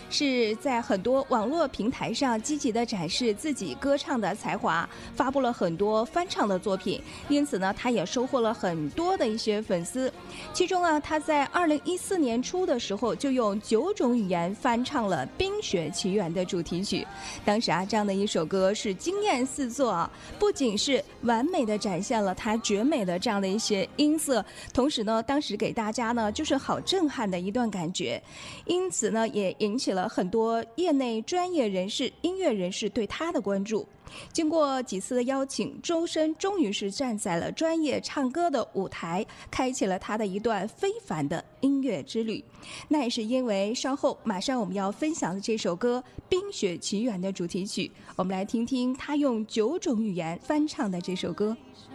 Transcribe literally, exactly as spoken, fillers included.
是在很多网络平台上积极的展示自己歌唱的才华，发布了很多翻唱的作品，因此呢，他也收获了很多的一些粉丝。其中啊，他在二零一四年初的时候就用九种语言翻唱了《冰雪奇缘》的主题曲。当时啊，这样的一首歌是惊艳四座啊，不仅是完美的展现了他绝美的这样的一些音色，同时呢，当时给大家呢就是好震撼的一段感觉，因此呢，也引起了很多业内专业人士、音乐人士对他的关注。经过几次的邀请，周深终于是站在了专业唱歌的舞台，开启了他的一段非凡的音乐之旅。那也是因为稍后马上我们要分享的这首歌《冰雪奇缘》的主题曲，我们来听听他用九种语言翻唱的这首歌。